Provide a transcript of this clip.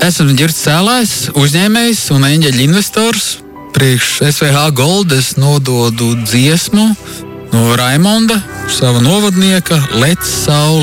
Esmu Ģirds Cēlājs, uzņēmējs un eņģeļa investors. Priekš SVH Gold es nododu dziesmu no Raimonda, sava novadnieka Lec Saule.